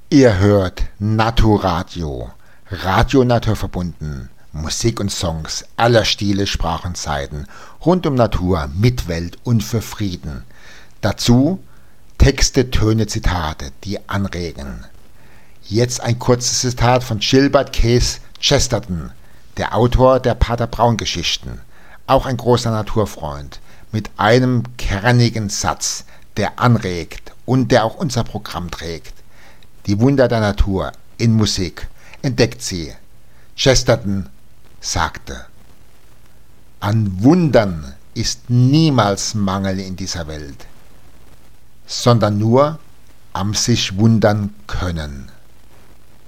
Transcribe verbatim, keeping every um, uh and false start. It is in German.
Ihr hört Naturadio, Radio naturverbunden, Musik und Songs aller Stile, Sprachen, Zeiten, rund um Natur, mit Welt und für Frieden. Dazu Texte, Töne, Zitate, die anregen. Jetzt ein kurzes Zitat von Gilbert Case Chesterton, der Autor der Pater Brown Geschichten, auch ein großer Naturfreund, mit einem kernigen Satz, der anregt und der auch unser Programm trägt. Die Wunder der Natur in Musik, entdeckt sie. Chesterton sagte: An Wundern ist niemals Mangel in dieser Welt, sondern nur am sich wundern können.